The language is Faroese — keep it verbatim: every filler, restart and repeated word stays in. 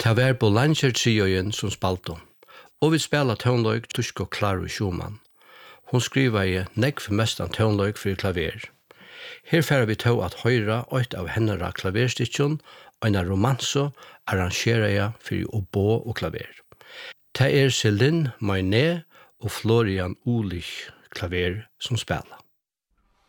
Ta var Boulanger trioen som spalte, og vi spela tonløyk Tysko Claro Schumann. Hon skriva i nekv mestan tonløyk for klaver. Her færa vi tog at høyra eit av hennara klaverstikkjon, eina romanso arrangera for obo og klaver. Ta er Céline Maynet og Florian Ulich klaver som spela.